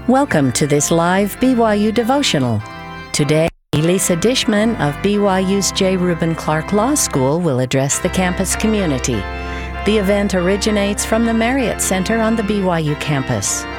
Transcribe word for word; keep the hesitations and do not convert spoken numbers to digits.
Welcome to this live B Y U devotional. Today, Elisa Dishman of B Y U's J. Reuben Clark Law School will address the campus community. The event originates from the Marriott Center on the B Y U campus.